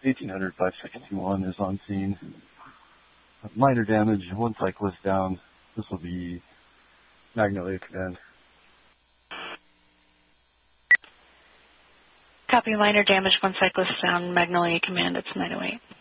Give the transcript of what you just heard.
1800 561 is on scene. Minor damage, one cyclist down. This will be Magnolia Command. Copy, minor damage, one cyclist down, Magnolia Command, it's 908.